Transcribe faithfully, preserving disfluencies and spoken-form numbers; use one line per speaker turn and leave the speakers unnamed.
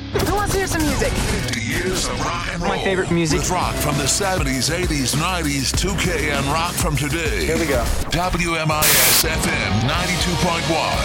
Who wants to hear some music?
fifty years of rock and roll.
My favorite music.
With rock from the seventies, eighties, nineties, two K, and rock from today.
Here we go.
W M I S F M ninety-two point one.